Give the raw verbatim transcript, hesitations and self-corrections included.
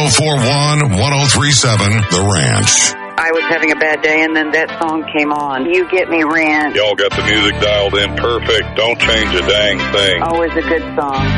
oh four one, one oh three seven, The Ranch. I was having a bad day, and then that song came on. You Get Me Ranch. Y'all got the music dialed in perfect. Don't change a dang thing. Always a good song.